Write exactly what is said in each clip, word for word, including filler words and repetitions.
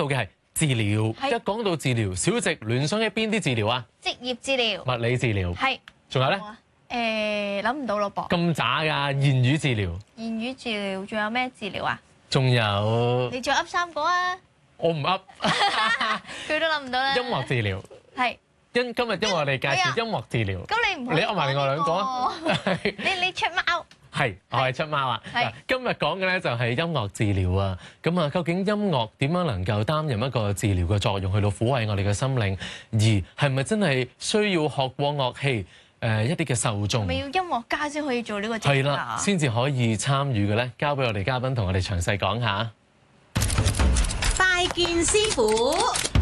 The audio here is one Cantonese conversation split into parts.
嘅係治療。一講到治療，小植聯想起邊啲治療啊？ 職業治療、 物理治療， 係。 仲有咧？ 誒諗唔到咯噃。 咁渣㗎，言語治療。 言語治療仲有咩治療啊？ 仲有你再噏三個啊！ 我唔噏， 佢都諗唔到啦。 音樂治療係。 因今日因為我哋介紹音樂治療， 咁你唔可以你噏埋另外兩個啊？ 你你出貓。 係，我係出貓啊！ 係今日講嘅咧就係音樂治療啊。咁啊，究竟音樂點樣能夠擔任一個治療嘅作用，去到撫慰我哋嘅心靈？而係咪真係需要學過樂器？誒一啲嘅受眾， 咪要音樂家先可以做呢個職業係啦，先至可以參與嘅咧，交俾我哋嘉賓同我哋詳細講下。 拜見師傅，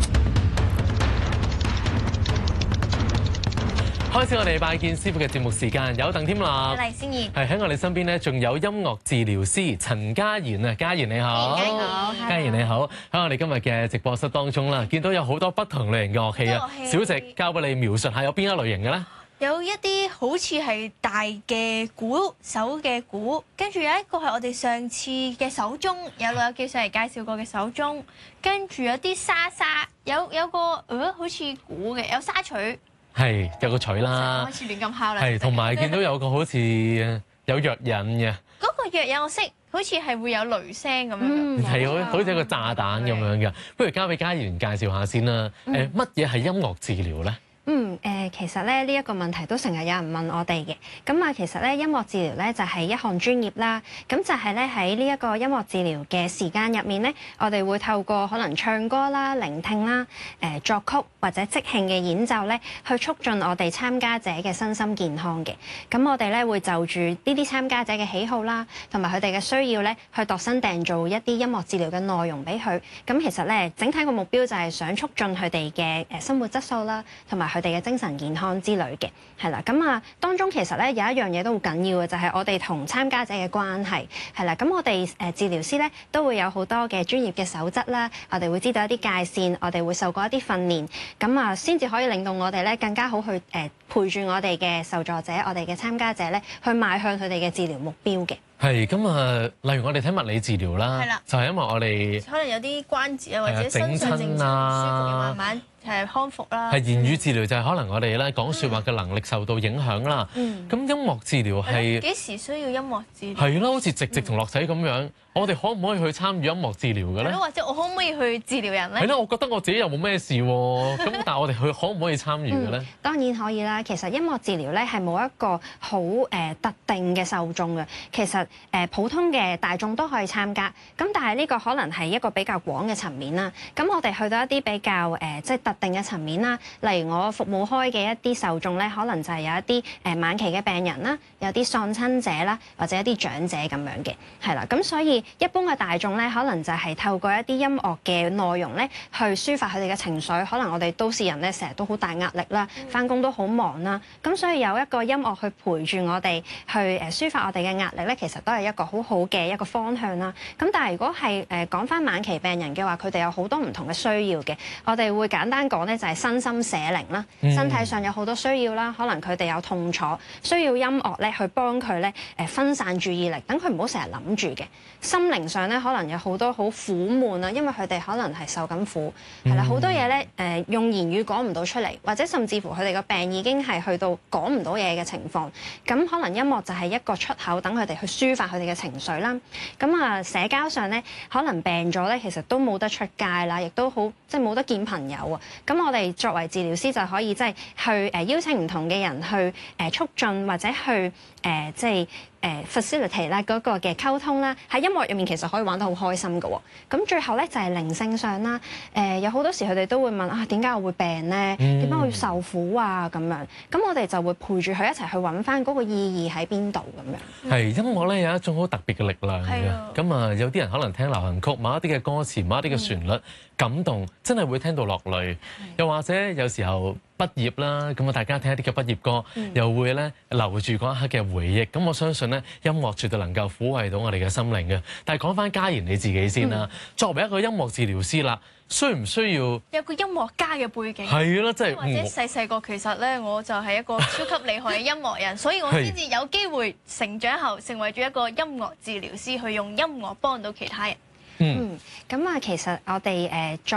開始我哋拜見師傅嘅節目時間，有鄧添樂， 黎思妍， 係喺我哋身邊咧，仲有音樂治療師陳嘉妍啊，嘉妍你好， 你好， 嘉妍你好，喺我哋今日嘅直播室當中啦，見到有好多不同類型嘅樂器啊，小植交俾你描述下有邊一類型嘅咧？ 有一啲好似係大嘅鼓，手嘅鼓，跟住有一個係我哋上次嘅手鐘，有老友記上嚟介紹過嘅手鐘，跟住有啲沙沙，有有個誒、呃、好似鼓嘅，有沙錘， 係有個錘啦， 開始亂咁敲啦， 係同埋見到有個好似有藥引嘅， 嗰個藥引我識，好似係會有雷聲咁樣， 係、嗯、 好好似一個炸彈咁樣嘅，不如交俾嘉妍介紹下先啦。誒乜嘢係音樂治療咧？ 嗯誒、呃，其實咧呢一個問題都成日有人問我哋嘅。咁啊，其實咧音樂治療咧就係一項專業啦。咁就係咧喺呢一個音樂治療嘅時間入面咧，我哋會透過可能唱歌啦、聆聽啦、誒、呃、作曲或者即興嘅演奏咧，去促進我哋參加者嘅身心健康嘅。咁我哋咧會就住呢啲參加者嘅喜好啦，同埋佢哋嘅需要咧，去度身訂造一啲音樂治療嘅內容俾佢。咁其實咧整體個目標就係想促進佢哋嘅誒生活質素啦，同埋佢哋嘅精神健康之類嘅，係啦，咁啊當中其實咧有一樣嘢都好緊要嘅，就係我哋同參加者嘅關係，係啦，咁我哋誒治療師咧都會有好多嘅專業嘅守則啦，我哋會知道一啲界線，我哋會受過一啲訓練，咁啊先至可以令到我哋咧更加好去誒陪住我哋嘅受助者，我哋嘅參加者咧去邁向佢哋嘅治療目標嘅。 係咁啊，例如我哋睇物理治療啦， 係啦， 就係因為我哋可能有啲關節啊，或者整身上正常唔舒服啊嘅，慢慢係康復啦。 係言語治療就係可能我哋咧講説話嘅能力受到影響啦。咁、 嗯、 音樂治療係幾時需要音樂治療？ 係啦，好似直直同樂仔咁樣。嗯我哋可唔可以去參與音樂治療嘅咧？ 或者我可唔可以去治療人咧？ 係啦，我覺得我自己又冇咩事喎。咁但係我哋去可唔可以參與嘅咧、嗯？ 當然可以啦。其實音樂治療咧係冇一個好誒、呃、特定嘅受眾嘅。其實誒、呃、普通嘅大眾都可以參加。咁但係呢個可能係一個比較廣嘅層面啦。咁我哋去到一啲比較誒、呃、即係特定嘅層面啦。例如我服務開嘅一啲受眾咧，可能就係有一啲誒晚期嘅病人啦，有啲喪親者啦，或者一啲長者咁樣嘅，係啦。咁所以一般嘅大眾咧，可能就係透過一啲音樂嘅內容咧，去抒發佢哋嘅情緒。可能我哋都市人咧，成日都好大壓力啦，返工都好忙啦。咁所以有一個音樂去陪住我哋，去誒抒發我哋嘅壓力咧，其實都係一個好好嘅一個方向啦。咁但係如果係誒講返晚期病人嘅話，佢哋有好多唔同嘅需要嘅。我哋會簡單講咧，就係身心社靈啦，身體上有好多需要啦，可能佢哋有痛楚，需要音樂咧去幫佢咧誒分散注意力，等佢唔好成日諗住嘅。心靈上咧，可能有好多好苦悶啊，因為佢哋可能係受緊苦，係啦，好多嘢咧誒用言語講唔到出嚟，或者甚至乎佢哋個病已經係去到講唔到嘢嘅情況，咁可能音樂就係一個出口，等佢哋去抒發佢哋嘅情緒啦。咁啊，社交上咧，可能病咗咧，其實都冇得出街啦，亦都好即係冇得見朋友啊。咁我哋作為治療師就可以即係去誒邀請唔同嘅人去誒促進或者去誒即係。誒 facilitate 啦嗰個嘅溝通啦，喺音樂入面其實可以玩得好開心嘅喎。咁最後咧就係靈性上啦。誒有好多時佢哋都會問啊，點解我會病咧？點解我要受苦啊？咁樣咁我哋就會陪住佢一齊去揾翻嗰個意義喺邊度咁樣。係音樂咧有一種好特別嘅力量嘅。咁啊有啲人可能聽流行曲，某一啲嘅歌詞，某一啲嘅旋律、嗯、感動，真係會聽到落淚。又或者有時候畢業啦，咁啊大家聽一啲嘅畢業歌，嗯、又會咧留住嗰一刻嘅回憶。咁我相信咧，音樂絕對能夠撫慰到我哋嘅心靈嘅。但係講翻嘉妍你自己先啦，嗯、作為一個音樂治療師啦，需唔需要有個音樂家嘅背景？ 係啦，即係或者細細個其實咧，我就係一個超級厲害嘅音樂人，所以我先至有機會成長後成為咗一個音樂治療師，去用音樂幫到其他人。 嗯，咁啊，其實我哋誒